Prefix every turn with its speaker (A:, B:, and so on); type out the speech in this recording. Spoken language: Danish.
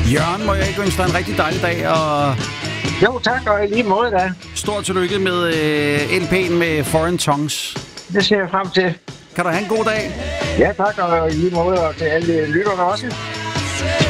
A: Jørgen, må jeg ikke ønske dig en rigtig dejlig dag, og
B: Jo, tak, og i lige måde da.
A: stort tillykke med LP'en med Foreign Tongues.
B: Det ser jeg frem til.
A: Kan du have en god dag?
B: Ja, tak, og i lige måde, og til alle lytterne også.